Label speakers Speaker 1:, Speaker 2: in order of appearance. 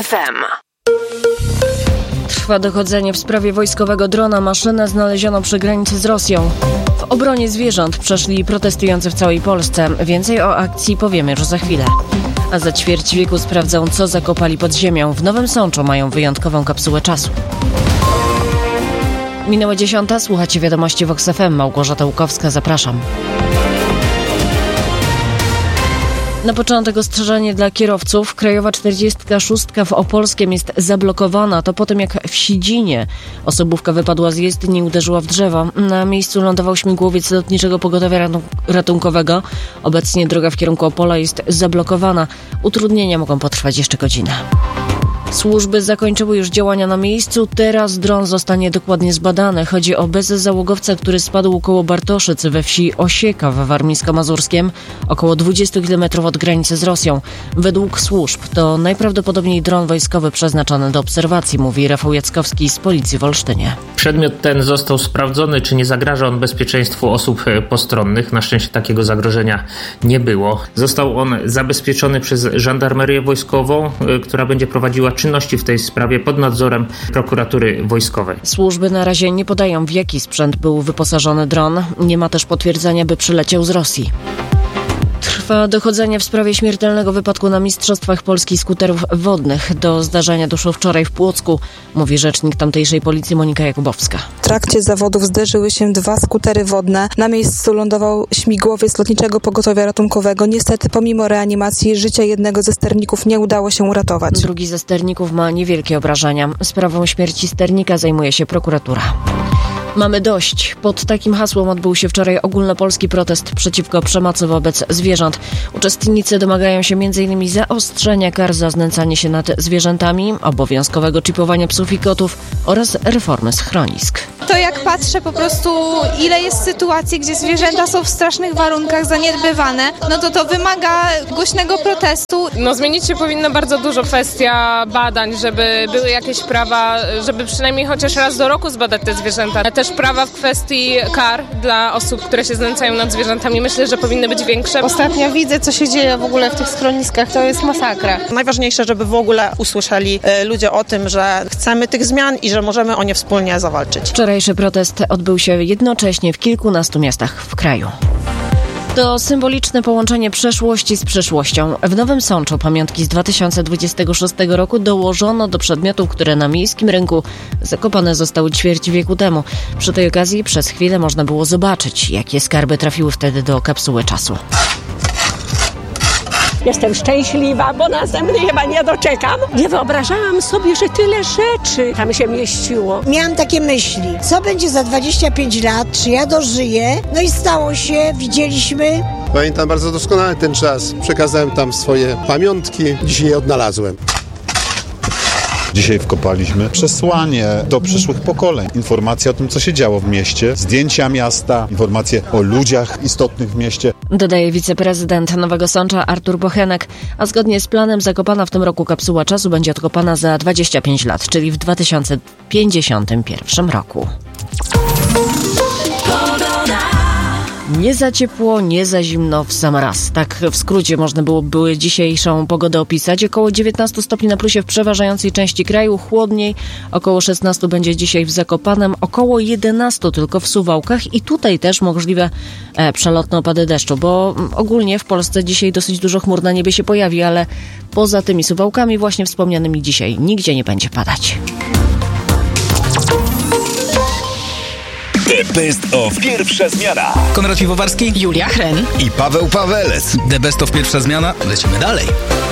Speaker 1: FM.
Speaker 2: Trwa dochodzenie w sprawie wojskowego drona. Maszynę znaleziono przy granicy z Rosją. W obronie zwierząt przeszli protestujący w całej Polsce. Więcej o akcji powiemy już za chwilę. A za ćwierć wieku sprawdzą, co zakopali pod ziemią. W Nowym Sączu mają wyjątkową kapsułę czasu. Minęła 10. Słuchacie wiadomości Vox FM. Małgorzata Łukowska, zapraszam. Na początek ostrzeżenie dla kierowców. Krajowa 46 w Opolskiem jest zablokowana. To po tym, jak w Sidzinie osobówka wypadła z jezdni i uderzyła w drzewo. Na miejscu lądował śmigłowiec Lotniczego Pogotowia Ratunkowego. Obecnie droga w kierunku Opola jest zablokowana. Utrudnienia mogą potrwać jeszcze godzinę. Służby zakończyły już działania na miejscu. Teraz dron zostanie dokładnie zbadany. Chodzi o bezzałogowca, który spadł koło Bartoszyc we wsi Osieka w Warmińsko-Mazurskiem, około 20 km od granicy z Rosją. Według służb to najprawdopodobniej dron wojskowy przeznaczony do obserwacji, mówi Rafał Jackowski z Policji w Olsztynie.
Speaker 3: Przedmiot ten został sprawdzony, czy nie zagraża on bezpieczeństwu osób postronnych. Na szczęście takiego zagrożenia nie było. Został on zabezpieczony przez żandarmerię wojskową, która będzie prowadziła czynności w tej sprawie pod nadzorem prokuratury wojskowej.
Speaker 2: Służby na razie nie podają, w jaki sprzęt był wyposażony dron. Nie ma też potwierdzenia, by przyleciał z Rosji. Trwa dochodzenie w sprawie śmiertelnego wypadku na Mistrzostwach Polski skuterów wodnych. Do zdarzenia doszło wczoraj w Płocku, mówi rzecznik tamtejszej policji Monika Jakubowska.
Speaker 4: W trakcie zawodów zderzyły się dwa skutery wodne. Na miejscu lądował śmigłowiec Lotniczego Pogotowia Ratunkowego. Niestety pomimo reanimacji życia jednego ze sterników nie udało się uratować.
Speaker 2: Drugi ze sterników ma niewielkie obrażenia. Sprawą śmierci sternika zajmuje się prokuratura. Mamy dość. Pod takim hasłem odbył się wczoraj ogólnopolski protest przeciwko przemocy wobec zwierząt. Uczestnicy domagają się m.in. zaostrzenia kar za znęcanie się nad zwierzętami, obowiązkowego czipowania psów i kotów oraz reformy schronisk.
Speaker 5: To jak patrzę po prostu, ile jest sytuacji, gdzie zwierzęta są w strasznych warunkach zaniedbywane, no to wymaga głośnego protestu.
Speaker 6: Zmienić się powinno bardzo dużo. Kwestia badań, żeby były jakieś prawa, żeby przynajmniej chociaż raz do roku zbadać te zwierzęta. Też prawa w kwestii kar dla osób, które się znęcają nad zwierzętami. Myślę, że powinny być większe.
Speaker 7: Ostatnio widzę, co się dzieje w ogóle w tych schroniskach. To jest masakra.
Speaker 8: Najważniejsze, żeby w ogóle usłyszeli ludzie o tym, że chcemy tych zmian i że możemy o nie wspólnie zawalczyć.
Speaker 2: Wczorajszy protest odbył się jednocześnie w kilkunastu miastach w kraju. To symboliczne połączenie przeszłości z przyszłością. W Nowym Sączu pamiątki z 2026 roku dołożono do przedmiotów, które na miejskim rynku zakopane zostały ćwierć wieku temu. Przy tej okazji przez chwilę można było zobaczyć, jakie skarby trafiły wtedy do kapsuły czasu.
Speaker 9: Jestem szczęśliwa, bo następny chyba nie doczekam. Nie wyobrażałam sobie, że tyle rzeczy tam się mieściło.
Speaker 10: Miałam takie myśli, co będzie za 25 lat, czy ja dożyję? No i stało się, widzieliśmy.
Speaker 11: Pamiętam bardzo doskonale ten czas. Przekazałem tam swoje pamiątki, dzisiaj je odnalazłem.
Speaker 12: Dzisiaj wkopaliśmy przesłanie do przyszłych pokoleń. Informacje o tym, co się działo w mieście, zdjęcia miasta, informacje o ludziach istotnych w mieście.
Speaker 2: Dodaje wiceprezydent Nowego Sącza Artur Bochenek, a zgodnie z planem zakopana w tym roku kapsuła czasu będzie odkopana za 25 lat, czyli w 2051 roku. Nie za ciepło, nie za zimno, w sam raz. Tak w skrócie można byłoby dzisiejszą pogodę opisać. Około 19 stopni na plusie w przeważającej części kraju, chłodniej. Około 16 będzie dzisiaj w Zakopanem, około 11 tylko w Suwałkach i tutaj też możliwe przelotne opady deszczu, bo ogólnie w Polsce dzisiaj dosyć dużo chmur na niebie się pojawi, ale poza tymi Suwałkami właśnie wspomnianymi dzisiaj nigdzie nie będzie padać.
Speaker 13: The Best of Pierwsza Zmiana.
Speaker 14: Konrad Piwowarski,
Speaker 15: Julia Hren
Speaker 13: i Paweł Paweles.
Speaker 14: The Best of Pierwsza Zmiana. Lecimy dalej.